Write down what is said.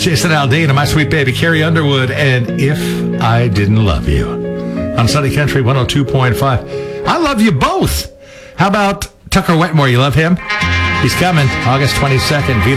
Jason Aldean and my sweet baby Carrie Underwood, and If I Didn't Love You on Sunny Country 102.5. I love you both. How about Tucker Wetmore? You love him? He's coming August 22nd.